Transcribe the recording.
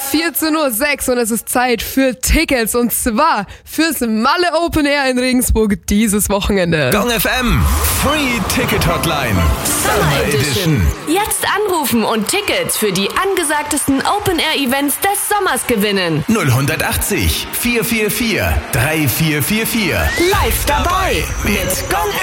14:06 Uhr und es ist Zeit für Tickets und zwar fürs Malle Open Air in Regensburg dieses Wochenende. Gong FM, Free Ticket Hotline, Summer Edition. Jetzt anrufen und Tickets für die angesagtesten Open Air Events des Sommers gewinnen. 0180 444 3444. Live dabei mit Gong